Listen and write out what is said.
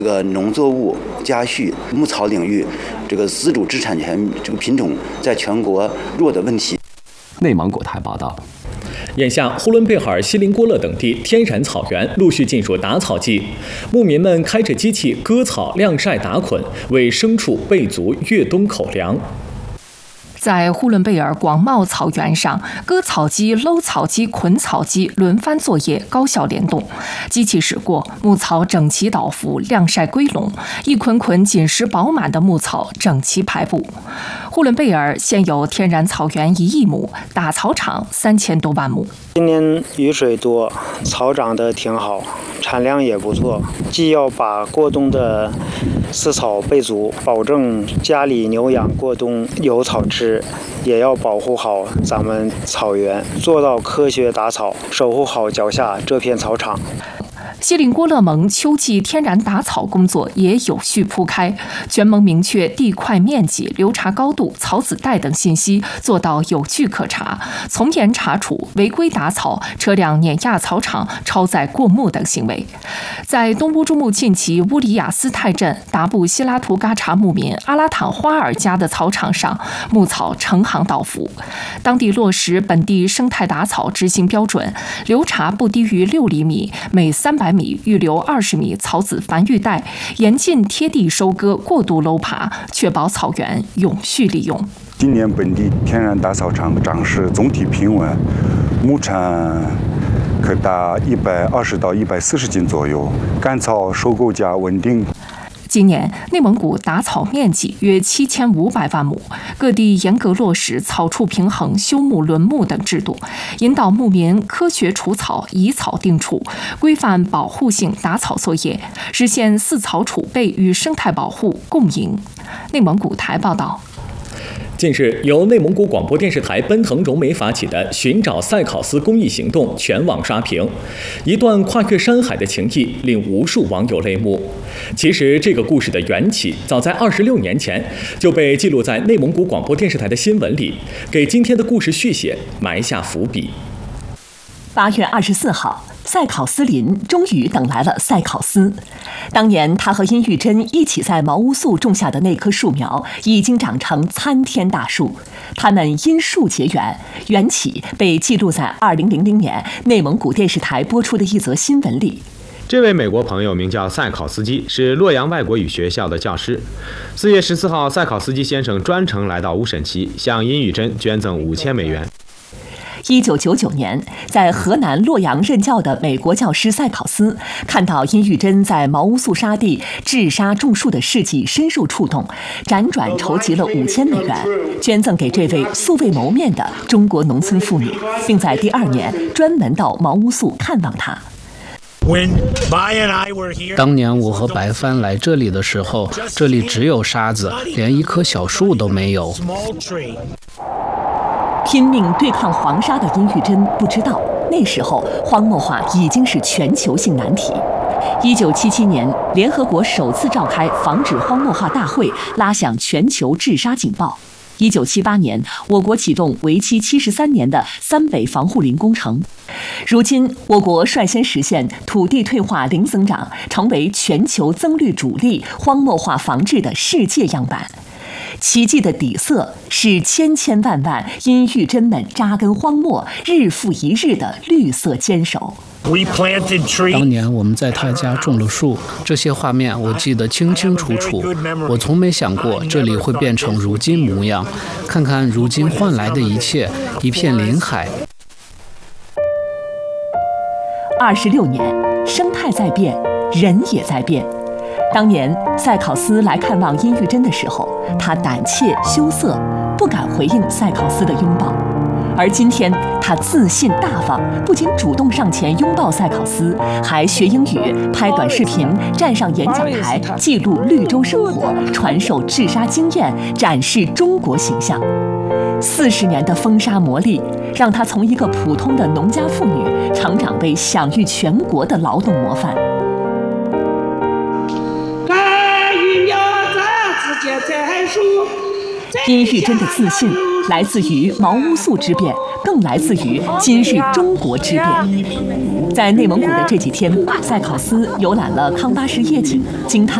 这个农作物、家畜、牧草领域，这个自主知产权这个品种在全国弱的问题。 内蒙古台报道。 眼下，呼伦贝尔、锡林郭勒等地天然草原陆续进入打草季，牧民们开着机器割草、晾晒、打捆，为牲畜备足越冬口粮。 在呼伦贝尔广袤草原上，割草机、搂草机、捆草机轮番作业，高效联动。机器驶过，牧草整齐倒伏，晾晒归拢，一捆捆紧实饱满的牧草整齐排布。呼伦贝尔现有天然草原1亿亩，打草场3000多万亩。 今年雨水多，草长得挺好，产量也不错。既要把过冬的饲草备足，保证家里牛羊过冬有草吃，也要保护好咱们草原，做到科学打草，守护好脚下这片草场。 锡林郭勒盟秋季天然打草工作也有序铺开，全盟明确地块面积、流查高度、草籽带等信息，做到有据可查，从严查处违规打草、车辆碾压草场、超载过目等行为。在东乌珠穆沁旗乌里雅斯泰镇达布西拉图嘎查牧民阿拉坦花尔家的草场上，牧草成行倒伏。当地落实本地生态打草执行标准，流查不低于6厘米，每300米预留20米草籽繁育带，严禁贴地收割、过度搂爬，确保草原永续利用。 今年本地天然打草场长势总体平稳，亩产可达120到140斤左右，干草收购价稳定。 今年，内蒙古打草面积约7500万亩，各地严格落实草畜平衡、休牧轮牧等制度，引导牧民科学除草、以草定处，规范保护性打草作业，实现饲草储备与生态保护共赢。内蒙古台报道。 近日，由内蒙古广播电视台奔腾融媒发起的寻找赛考斯公益行动全网刷屏，一段跨越山海的情谊令无数网友泪目。其实，这个故事的缘起早在26年前就被记录在内蒙古广播电视台的新闻里，给今天的故事续写埋下伏笔。 8月24号，赛考斯林终于等来了赛考斯。当年他和殷玉珍一起在毛乌素种下的那棵树苗，已经长成参天大树。他们因树结缘，缘起被记录在2000年内蒙古电视台播出的一则新闻里。 这位美国朋友名叫赛考斯基，是洛阳外国语学校的教师。4月14号，赛考斯基先生专程来到乌审旗，向殷玉珍捐赠5000美元。 1999年，在河南洛阳任教的美国教师赛考斯看到殷玉珍在毛乌素沙地治沙种树的事迹，深受触动，辗转筹集了5000美元，捐赠给这位素未谋面的中国农村妇女，并在第2年专门到毛乌素看望她。 当年我和白帆来这里的时候，这里只有沙子，连一棵小树都没有。 拼命对抗黄沙的殷玉珍不知道，那时候荒漠化已经是全球性难题。1977年，联合国首次召开防止荒漠化大会，拉响全球治沙警报。1978年，我国启动为期73年的三北防护林工程。如今，我国率先实现土地退化零增长，成为全球增绿主力、荒漠化防治的世界样板。奇迹的底色是千千万万殷玉珍们扎根荒漠、日复一日的绿色坚守。 当年我们在他家种了树，这些画面我记得清清楚楚。我从没想过这里会变成如今模样。看看如今换来的一切，一片林海。 26年，生态在变，人也在变。当年赛考斯来看望殷玉珍的时候，他胆怯羞涩，不敢回应赛考斯的拥抱。而今天，他自信大方，不仅主动上前拥抱赛考斯，还学英语、拍短视频，站上演讲台，记录绿洲生活，传授治沙经验，展示中国形象。40年的风沙磨砺，让他从一个普通的农家妇女，成长为享誉全国的劳动模范。殷玉珍的自信来自于毛乌素之变， 更来自于今日中国之变。在内蒙古的这几天，赛考斯游览了康巴什夜景，惊叹